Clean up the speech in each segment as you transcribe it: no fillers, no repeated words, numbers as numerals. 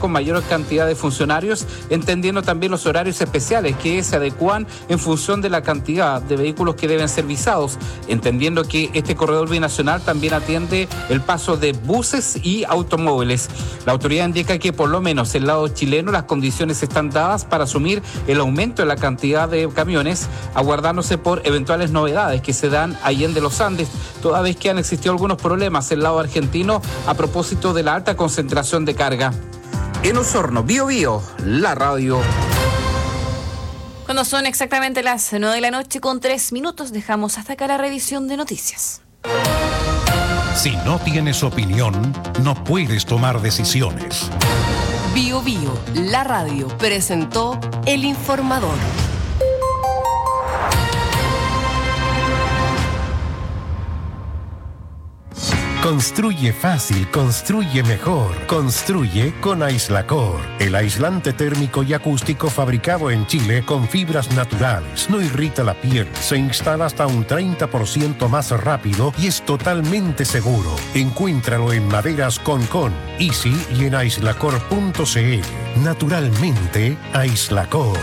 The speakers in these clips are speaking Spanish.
con mayor cantidad de funcionarios, entendiendo también los horarios especiales que se adecúan en función de la cantidad de vehículos que deben ser visados, entendiendo que este corredor binacional también atiende el paso de buses y automóviles. La autoridad indica que por lo menos el lado chileno las condiciones están dadas para asumir el aumento de la cantidad de camiones, aguardándose por eventuales novedades que se dan allende los Andes, toda vez que han existido algunos problemas del lado argentino a propósito de la alta concentración de carga. En Osorno, Bío Bío, la radio. Cuando son exactamente las 9 de la noche con 3 minutos, dejamos hasta acá la revisión de noticias. Si no tienes opinión, no puedes tomar decisiones. Bío Bío, la radio, presentó El Informador. Construye fácil, construye mejor. Construye con Aislacor, el aislante térmico y acústico fabricado en Chile con fibras naturales. No irrita la piel, se instala hasta un 30% más rápido y es totalmente seguro. Encuéntralo en Maderas Concon, Easy y en aislacor.cl. Naturalmente, Aislacor.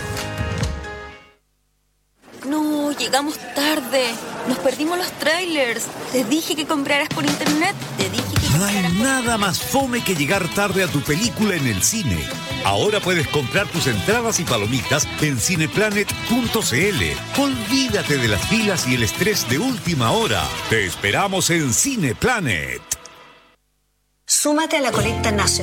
No, llegamos tarde. Nos perdimos los trailers. Te dije que compraras por internet. No hay nada más fome que llegar tarde a tu película en el cine. Ahora puedes comprar tus entradas y palomitas en cineplanet.cl. Olvídate de las filas y el estrés de última hora. Te esperamos en Cineplanet. Súmate a la colecta nacional